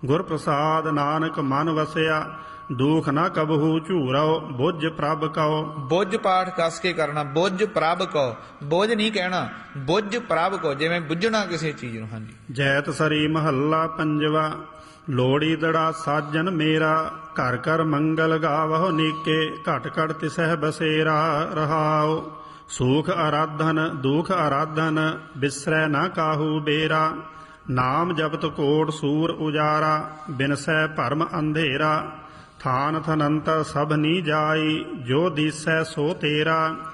ਗੁਰ ਪ੍ਰਸਾਦ ਨਾਨਕ ਮਨ ਵਸਿਆ, ਦੁਖ ਨਾ ਕਬਹੂ ਝੂਰੋ, ਬੁੱਝ ਪ੍ਰਭ ਕਉ। ਬੁੱਝ ਪਾਠ ਕਸ ਕੇ ਕਰਨਾ, ਬੁੱਝ ਪ੍ਰਭ ਕੋ, ਬੁੱਝ ਨਹੀਂ ਕਹਿਣਾ, ਬੁੱਝ ਪ੍ਰਭ ਕੋ, ਜਿਵੇਂ ਬੁੱਝਣਾ ਕਿਸੇ ਚੀਜ਼ ਨੂੰ। ਹਾਂਜੀ। ਜੈਤ ਸਰੀ ਮਹੱਲਾ ਪੰਜਵਾ। ਲੋੜੀ ਦੜਾ ਸਾਜਨ ਮੇਰਾ, ਘਰ ਘਰ ਮੰਗਲ ਗਾਵਹੁ ਨੀਕੇ, ਘਟ ਘਟ ਤਿਸਹਿ ਬਸੇਰਾ ਰਹਾਉ। ਸੂਖ ਆਰਾਧਨ ਦੁਖ ਆਰਾਧਨ, ਬਿਸਰੈ ਨਾ ਕਾਹੂ ਬੇਰਾ। ਨਾਮ ਜਪਤ ਕੋਟ ਸੂਰ ਉਜਾਰਾ, ਬਿਨਸੈ ਭਰਮ ਅੰਧੇਰਾ। ਥਾਨ ਥਨੰਤਰ ਸਭ ਨੀ ਜਾਈ, ਜੋ ਦੀਸੈ ਸੋ ਤੇਰਾ।